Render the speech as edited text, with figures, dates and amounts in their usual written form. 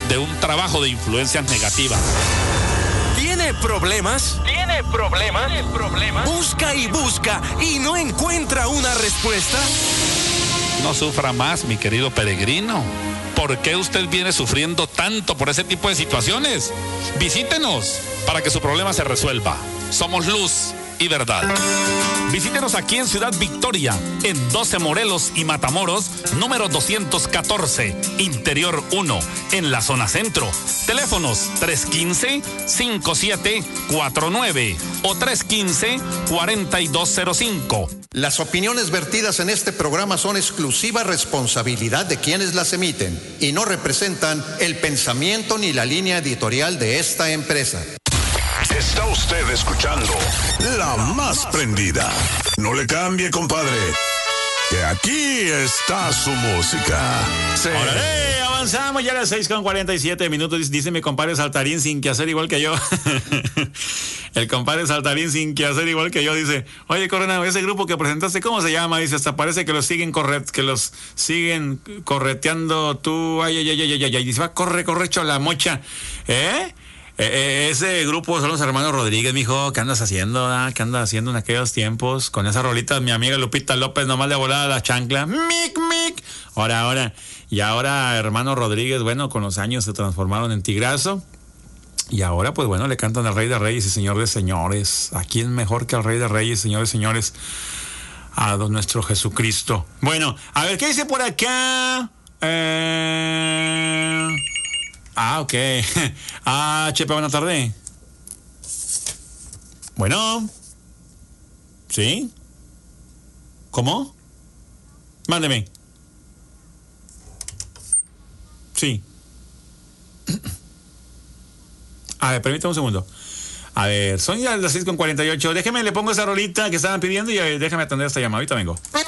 de un trabajo de influencias negativas. ¿Tiene problemas? ¿Tiene problemas? Busca y busca y no encuentra una respuesta. No sufra más, mi querido peregrino. ¿Por qué usted viene sufriendo tanto por ese tipo de situaciones? Visítenos para que su problema se resuelva. Somos luz y verdad. Visítenos aquí en Ciudad Victoria, en 12 Morelos y Matamoros, número 214, Interior 1, en la zona centro. Teléfonos 315-5749 o 315-4205. Las opiniones vertidas en este programa son exclusiva responsabilidad de quienes las emiten y no representan el pensamiento ni la línea editorial de esta empresa. Está usted escuchando La Más Prendida. No le cambie, compadre, que aquí está su música. Sí. ¡Órale! Avanzamos ya a las 6:47 dice mi compadre Saltarín sin que hacer igual que yo. El compadre Saltarín sin que hacer igual que yo dice, oye, Corona, ese grupo que presentaste, ¿cómo se llama? Dice, hasta parece que los siguen correteando tú. Ay. Dice, va, corre, chola mocha. Ese grupo son los hermanos Rodríguez, mijo. ¿Qué andas haciendo? ¿Qué andas haciendo en aquellos tiempos? Con esa rolita, mi amiga Lupita López, nomás le volaba la chancla. Mic. Ahora. Y ahora, hermano Rodríguez, bueno, con los años se transformaron en tigrazo. Y ahora, pues bueno, le cantan al Rey de Reyes y Señor de Señores. ¿A quién mejor que al Rey de Reyes, Señor de Señores? A don nuestro Jesucristo. Bueno, a ver, ¿qué dice por acá? Ok. Chepe, buena tarde. Bueno. ¿Sí? ¿Cómo? Mándeme. Sí. A ver, permítame un segundo. A ver, son ya las 6:48. Déjeme, le pongo esa rolita que estaban pidiendo y déjame atender esta llamada. Ahorita vengo.